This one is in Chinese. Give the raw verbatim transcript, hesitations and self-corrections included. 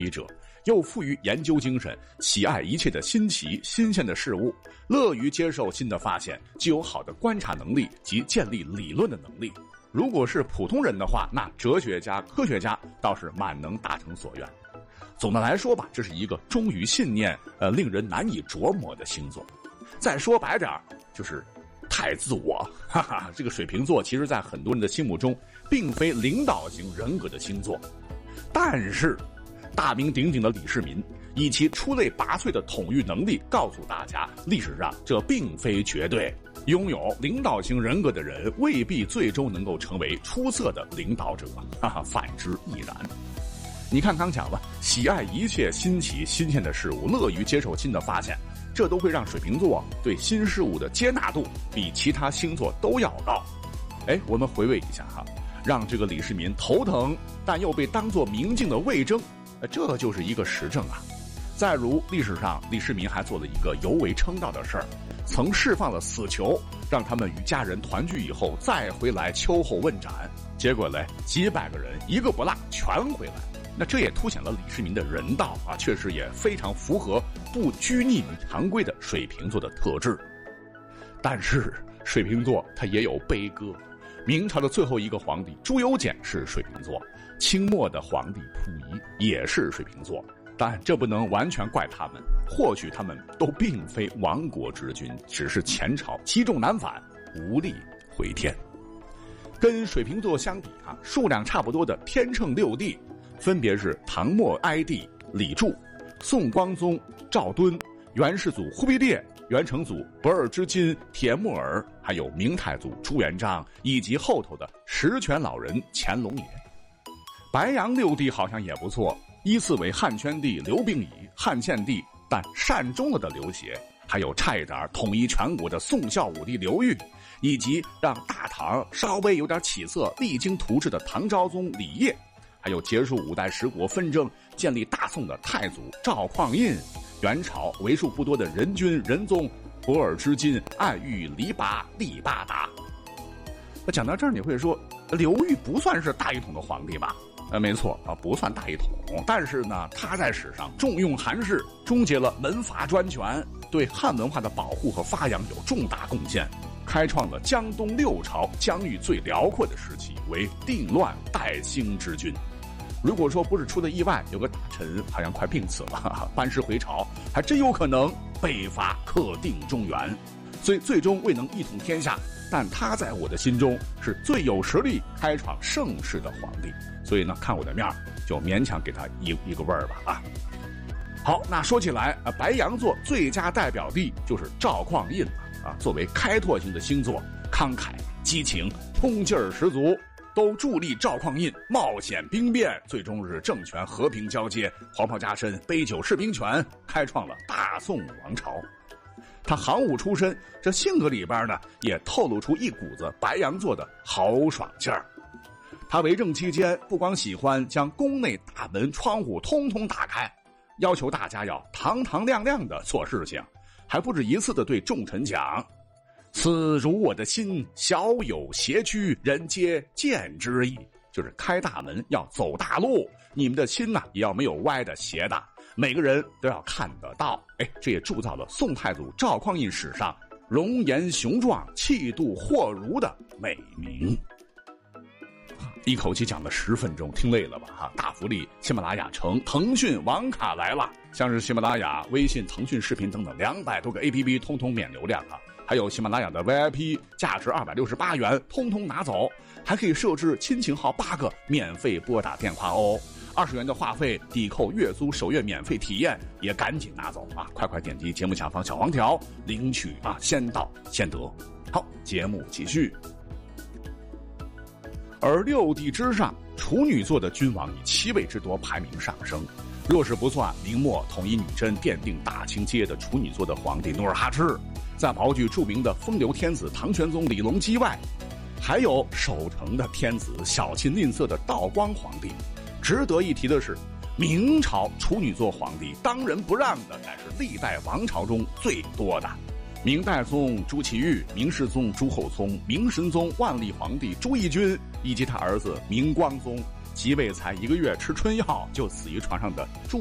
者，又富于研究精神，喜爱一切的新奇新鲜的事物，乐于接受新的发现，具有好的观察能力及建立理论的能力。如果是普通人的话，那哲学家科学家倒是满能达成所愿。总的来说吧，这是一个忠于信念呃，令人难以琢磨的星座。再说白点就是太自我，哈哈，这个水瓶座其实在很多人的心目中并非领导型人格的星座。但是大名鼎鼎的李世民以其出类拔萃的统御能力告诉大家，历史上这并非绝对，拥有领导型人格的人未必最终能够成为出色的领导者，哈哈，反之亦然。你看刚讲了，喜爱一切新奇新鲜的事物，乐于接受新的发现，这都会让水瓶座对新事物的接纳度比其他星座都要高。哎，我们回味一下哈，让这个李世民头疼但又被当作明镜的魏征，这就是一个实证啊。再如历史上李世民还做了一个尤为称道的事儿，曾释放了死囚，让他们与家人团聚以后再回来秋后问斩，结果呢几百个人一个不落全回来。那这也凸显了李世民的人道啊，确实也非常符合不拘泥于常规的水瓶座的特质。但是水瓶座它也有悲歌，明朝的最后一个皇帝朱由检是水瓶座，清末的皇帝溥仪也是水瓶座，但这不能完全怪他们，或许他们都并非亡国之君，只是前朝积重难返，无力回天。跟水瓶座相比啊，数量差不多的天秤六帝分别是唐末哀帝李柱、宋光宗赵敦、元世祖忽必烈、元成祖博尔之金铁木儿，还有明太祖朱元璋，以及后头的十全老人乾隆爷。白羊六帝好像也不错，依次为汉宣帝刘病已、汉献帝但善终了的刘协，还有差一点统一全国的宋孝武帝刘裕，以及让大唐稍微有点起色励精图治的唐昭宗李晔，还有结束五代十国纷争建立大宋的太祖赵匡胤，元朝为数不多的仁君仁宗博尔之金爱玉黎拔利巴达。讲到这儿你会说刘裕不算是大一统的皇帝吧？呃，没错啊，不算大一统，但是呢，他在史上重用韩氏，终结了门阀专权，对汉文化的保护和发扬有重大贡献，开创了江东六朝疆域最辽阔的时期，为定乱代兴之君。如果说不是出了意外，有个大臣好像快病死了，班师回朝，还真有可能北伐克定中原，所以最终未能一统天下。但他在我的心中是最有实力开创盛世的皇帝，所以呢，看我的面就勉强给他一一个味儿吧啊。好，那说起来啊，白羊座最佳代表地就是赵匡胤了啊。作为开拓型的星座，慷慨激情冲劲儿十足，都助力赵匡胤冒险兵变，最终是政权和平交接，黄袍加身，杯酒释兵权，开创了大宋王朝。他行武出身，这性格里边呢也透露出一股子白羊座的豪爽劲儿。他为政期间不光喜欢将宫内大门窗户通通打开，要求大家要堂堂亮亮的做事情，还不止一次的对众臣讲，此如我的心，小有斜曲，人皆见之矣。就是开大门要走大路，你们的心呐也要没有歪的斜的，每个人都要看得到。哎，这也铸造了宋太祖赵匡胤史上容颜雄壮、气度豁如的美名。一口气讲了十分钟，听累了吧？哈，大福利，喜马拉雅城腾讯网卡来了，像是喜马拉雅、微信、腾讯视频等等两百多个 A P P 通通免流量啊！还有喜马拉雅的 V I P， 价值二百六十八元，通通拿走，还可以设置亲情号八个，免费拨打电话哦。二十元的话费抵扣月租首月免费体验，也赶紧拿走啊！快快点击节目下方小黄条领取啊，先到先得。好，节目继续。而六帝之上，处女座的君王以七位之多排名上升。若是不算明末统一女真、奠定大清基业的处女座的皇帝努尔哈赤，在刨去著名的风流天子唐玄宗李隆基外，还有守成的天子、小气吝啬的道光皇帝。值得一提的是，明朝处女座皇帝当仁不让的乃是历代王朝中最多的。明代宗朱祁钰、明世宗朱厚熜、明神宗万历皇帝朱翊钧以及他儿子明光宗， 即位才一个月吃春药就死于床上的著